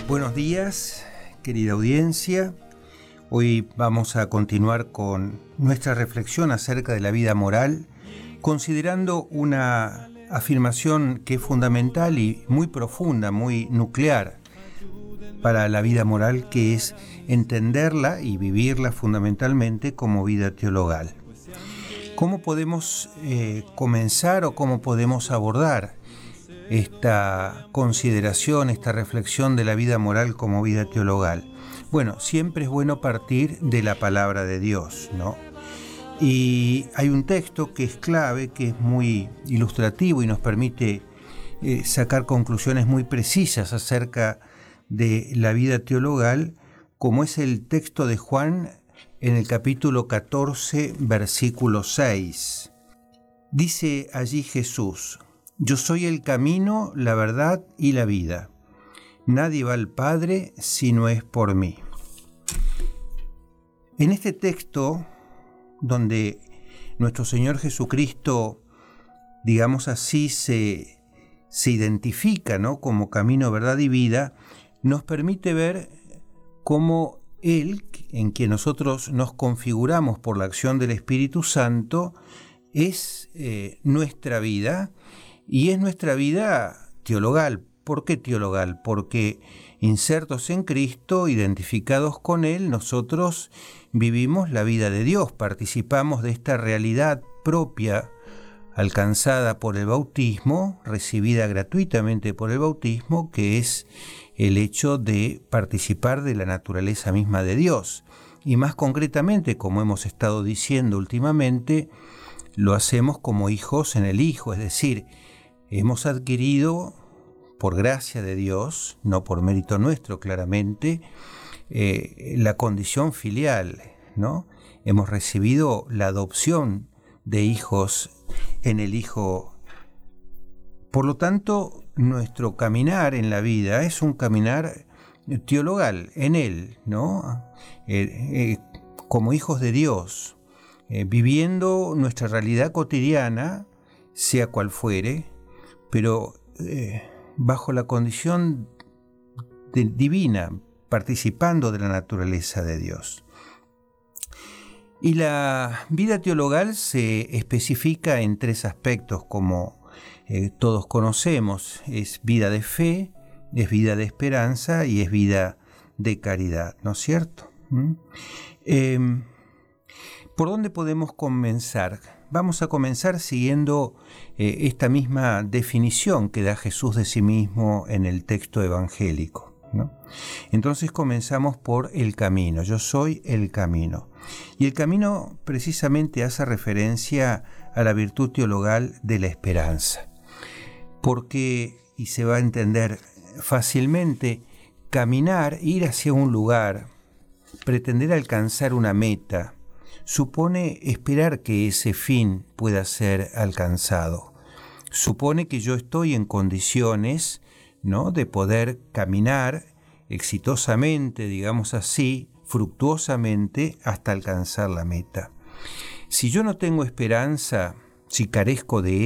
Buenos días, querida audiencia. Hoy vamos a continuar con nuestra reflexión acerca de la vida moral, considerando una afirmación que es fundamental y muy profunda, muy nuclear para la vida moral, que es entenderla y vivirla fundamentalmente como vida teologal. ¿Cómo podemos comenzar o cómo podemos abordar esta consideración, esta reflexión de la vida moral como vida teologal? Bueno, siempre es bueno partir de la palabra de Dios, ¿no? Y hay un texto que es clave, que es muy ilustrativo y nos permite sacar conclusiones muy precisas acerca de la vida teologal, como es el texto de Juan en el capítulo 14, versículo 6. Dice allí Jesús: Yo soy el camino, la verdad y la vida. Nadie va al Padre si no es por mí. En este texto, donde nuestro Señor Jesucristo, digamos así, se identifica, ¿no?, como camino, verdad y vida, nos permite ver cómo Él, en quien nosotros nos configuramos por la acción del Espíritu Santo, es nuestra vida. Y es nuestra vida teologal. ¿Por qué teologal? Porque insertos en Cristo, identificados con Él, nosotros vivimos la vida de Dios, participamos de esta realidad propia alcanzada por el bautismo, recibida gratuitamente por el bautismo, que es el hecho de participar de la naturaleza misma de Dios. Y más concretamente, como hemos estado diciendo últimamente, lo hacemos como hijos en el Hijo, es decir, hemos adquirido, por gracia de Dios, no por mérito nuestro claramente, la condición filial, ¿no? Hemos recibido la adopción de hijos en el Hijo. Por lo tanto, nuestro caminar en la vida es un caminar teologal en Él, ¿no? Como hijos de Dios, viviendo nuestra realidad cotidiana, sea cual fuere, pero bajo la condición divina, participando de la naturaleza de Dios. Y la vida teologal se especifica en tres aspectos, como todos conocemos: es vida de fe, es vida de esperanza y es vida de caridad, ¿no es cierto? ¿Por dónde podemos comenzar? Vamos a comenzar siguiendo esta misma definición que da Jesús de sí mismo en el texto evangélico, ¿no? Entonces comenzamos por el camino. Yo soy el camino. Y el camino precisamente hace referencia a la virtud teologal de la esperanza. Porque, y se va a entender fácilmente, caminar, ir hacia un lugar, pretender alcanzar una meta, supone esperar que ese fin pueda ser alcanzado. Supone que yo estoy en condiciones, ¿no?, de poder caminar exitosamente, digamos así, fructuosamente, hasta alcanzar la meta. Si yo no tengo esperanza, si carezco de